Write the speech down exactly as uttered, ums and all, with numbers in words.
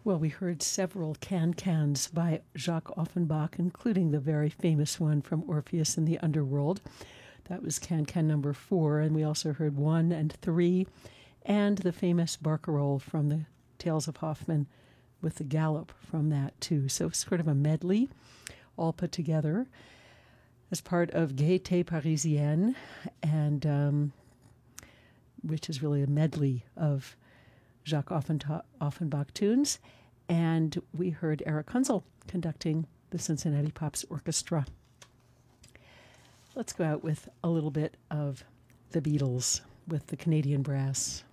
Well, we heard several can-cans by Jacques Offenbach, including the very famous one from Orpheus in the Underworld. That was can-can number four, and we also heard one and three, and the famous barcarolle from the Tales of Hoffmann with the gallop from that, too. So sort of a medley all put together as part of Gaieté Parisienne, and um, which is really a medley of Jacques Offenta- Offenbach tunes. And we heard Erich Kunzel conducting the Cincinnati Pops Orchestra. Let's go out with a little bit of the Beatles with the Canadian Brass.